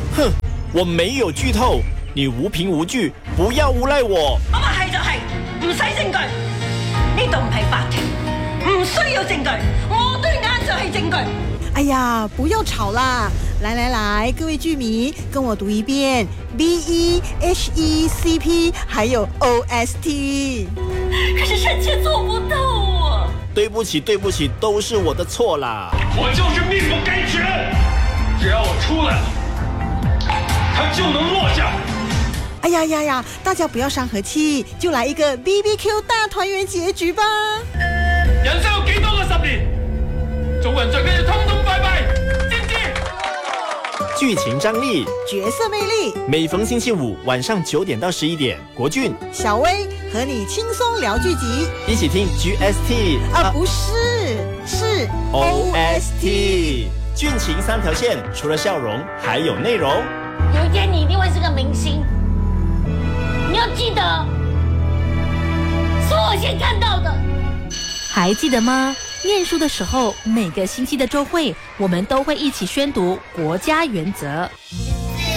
哼，我沒有劇透，你無憑無據，不要誣賴我。 我話係就係，唔使證據，呢度唔係法庭，唔需要證據，我對眼就係證據。 哎呀，不要吵啦！來，各位劇迷，跟我讀一遍 BEHECP， 還有 OST。 可是臣妾做不到啊！ 對不起，都是我的錯啦。 我就是命不該絕，只要我出來了，他就能落下。 哎呀，大家不要傷和氣，就來一個 BBQ 大團圓結局吧。 人生有幾多個10年？做人最緊要通通拜拜，知唔知？ 劇情張力， 角色魅力， 每逢星期五晚上9點到11點，國俊、 小薇和你輕鬆聊劇集， 一起聽 GST 不是，是 OST。劇情3條線，除了笑容，還有內容。 有一天你一定會是個明星，你要記得，是我先看到的。 還記得嗎？念書的時候，每個星期的週會，我們都會一起宣讀國家原則。